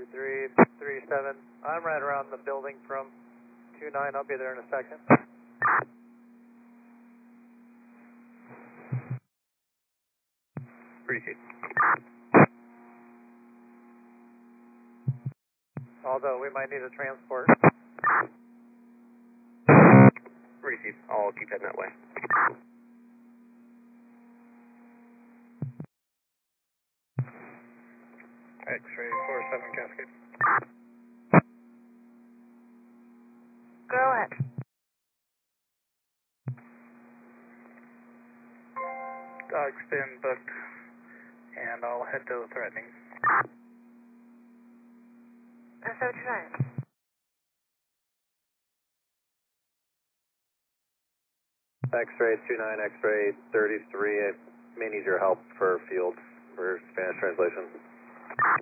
2337. I'm right around the building from 29. I'll be there in a second. Receive. Although we might need a transport. Receive. I'll keep heading that way. X-ray 47 Cascade. Go ahead. Dog's been booked, and I'll head to the threatening. S029. X-ray 29, X-ray 33. I may need your help for field for Spanish translation.